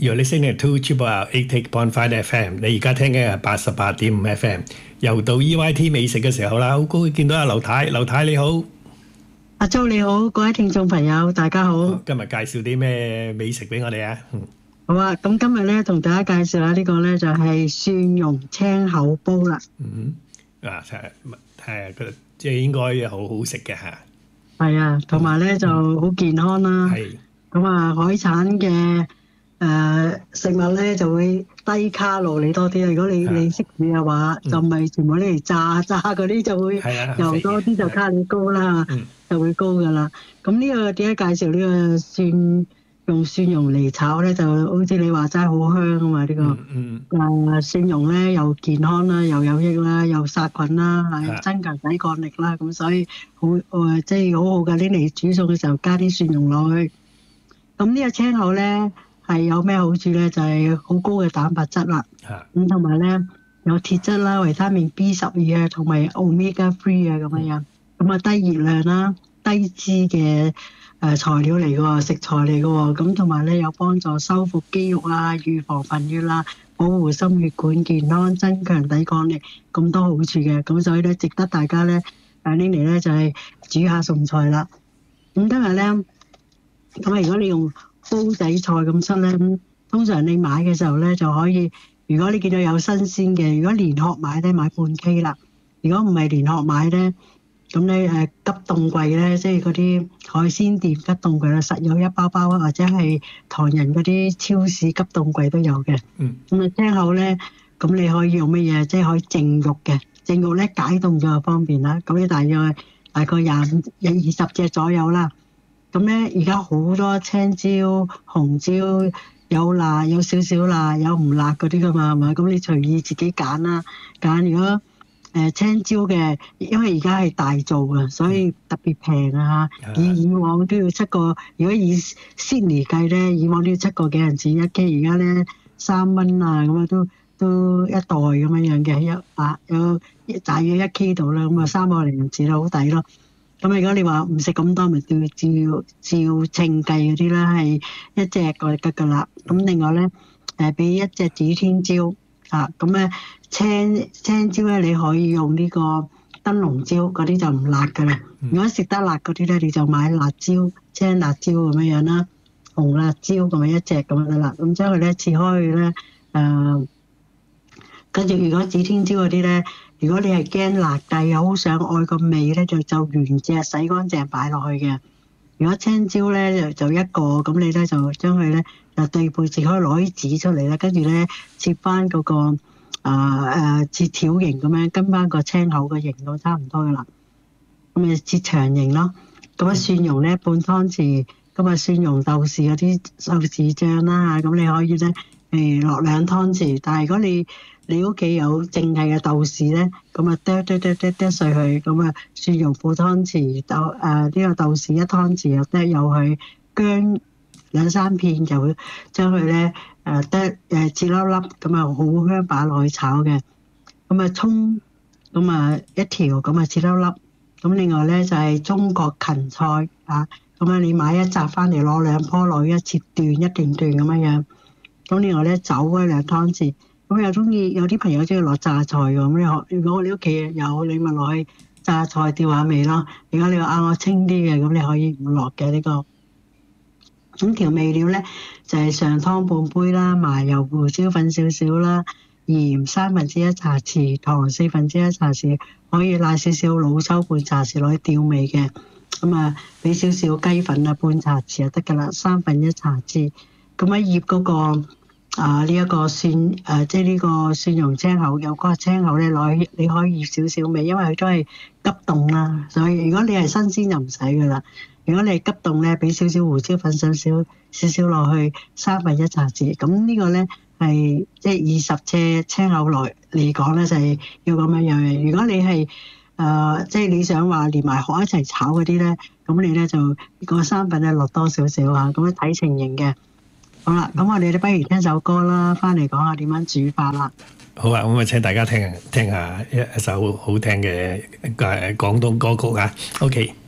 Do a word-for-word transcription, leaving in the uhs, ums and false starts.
You're listening to Triple eighty point five F M， 你而家聽緊係八十八點五 F M， 又到 E Y T 美食嘅時候啦，好高興見到阿劉太，劉太你好。 阿周你好，各位聽眾朋友大家好。 今日介紹啲咩美食俾我哋啊？ 好啊，咁今日咧同大家介紹下呢個咧就係蒜蓉青口煲啦。 嗯，啊係係佢即係應該好好食嘅嚇。 係啊，同埋咧就好健康啦。 係。咁啊，海產嘅誒食物咧就會低卡路里多啲。如果你你識煮嘅話，就唔係全部呢嚟炸炸嗰啲就會油多啲，就卡路里高啦，就會高噶啦。咁呢個點解介紹呢個蒜用蒜蓉嚟炒咧？就好似你話齋好香啊嘛！呢個誒蒜蓉咧又健康啦，又有益啦，又殺菌啦，係增強抵抗力啦。咁所以好誒，即係好好嘅。你嚟煮餸嘅時候加啲蒜蓉落去。咁呢個青口咧係有咩好處咧？就係好高嘅蛋白質啦，咁同埋咧有鐵質啦、維他命 B 十二啊，同埋 omega three 啊咁樣樣。咁啊低熱量啦、低脂嘅誒材料嚟嘅喎，食材嚟嘅喎。咁同埋咧有幫助修復肌肉啊、預防貧血啦、保護心血管健康、增強抵抗力，咁多好處嘅。咁所以咧值得大家咧誒拎嚟咧就係煮下餸菜啦。咁今日咧。咁啊！如果你用煲仔菜咁出咧，咁通常你買嘅時候咧就可以。如果你見到有新鮮嘅，如果連殼買咧買半 K 啦。如果唔係連殼買咧，咁咧誒急凍櫃咧，即係嗰啲海鮮店急凍櫃咧，實有一包包啊，或者係唐人嗰啲超市急凍櫃都有嘅。嗯。咁啊，青口咧，咁你可以用乜嘢？即係可以淨肉嘅，淨肉咧解凍咗就方便啦。咁你大約大概廿五、廿二十隻左右啦。咁咧，而家好多青椒、紅椒，有辣，有少少辣，有唔辣嗰啲噶嘛，係咪？咁你隨意自己揀啦。揀如果誒、呃、青椒嘅，因為而家係大做啊，所以特別平啊。以以往都要七個，如果以 Sydney 計咧，以往都要七個幾銀錢一 K， 而家咧三蚊啊，咁啊都都一袋咁樣樣嘅，一啊有大約一 K 度啦，咁啊三個零銀錢啦，好抵咯。咁如果你話唔食咁多，咪照照照稱計嗰啲啦，係一隻個就得噶啦。咁另外咧，誒俾一隻指天椒啊，咁咧青青椒咧你可以用呢個燈籠椒，嗰啲就唔辣噶啦。如果食得辣嗰啲咧，你就買辣椒、青辣椒咁樣樣啦，紅辣椒咁樣一隻咁樣得啦。咁將佢咧切開去咧，誒，跟住如果指天椒嗰啲咧。如果你係驚辣，但又好想愛個味咧，就就原隻洗乾淨擺落去嘅。如果青椒咧就就一個，咁你咧就將佢咧就對半截，可以攞啲籽出嚟啦，跟住咧切翻嗰、那個啊誒、呃、切條形咁樣，跟翻個青口嘅形都差唔多噶啦。咁咪切長形咯。咁啊蒜蓉咧半湯匙，咁啊蒜蓉豆豉嗰啲豆豉醬啦，咁你可以咧誒落兩湯匙。但係如果你你屋企有淨係嘅豆豉咧，咁啊剁剁剁剁剁碎佢，咁啊蒜蓉半湯匙，豆誒呢個豆豉一湯匙又剁有佢，薑兩三片就將佢咧誒剁誒切粒粒，咁啊好香擺落去炒嘅。咁啊葱，咁啊一條，咁啊切粒粒。咁另外咧就係中國芹菜啊，咁啊你買一紮翻嚟攞兩棵落去一切段一段段咁樣樣。咁另外咧酒咧兩湯匙。咁又中意有啲朋友中意落榨菜㗎，咁你如果我哋屋企有，你咪落去榨菜調下味咯。如果你話啊我清啲嘅，咁你可以唔落嘅呢個。咁調味料咧就係、是、上湯半杯啦，麻油胡椒粉少少啦，鹽三分之一茶匙，糖四分之一茶匙，可以拉少少老抽半茶匙攞去調味嘅。咁啊俾少少雞粉啊半茶匙就得㗎啦，三分一茶匙。咁啊醃嗰個。啊！呢、這、一個蒜誒、呃，即係呢個蒜蓉青口，有嗰個青口咧攞，你可以醃少少味，因為佢都係急凍啦。所以如果你係新鮮就唔使噶啦。如果你係急凍咧，俾少少胡椒粉少少少少落去，三分一茶匙。咁呢個咧係即係二十隻青口來嚟講咧，就係、是、要咁樣樣嘅。如果你係誒、呃、即係你想話連埋殼一齊炒嗰啲咧，咁你咧就個三分咧落多少少啊，咁樣睇情形嘅。好啦，咁我哋咧不如聽首歌啦，翻嚟講下點樣煮法啦。 好啊，咁啊請大家聽聽下一一首好聽嘅誒廣東歌曲啊。OK。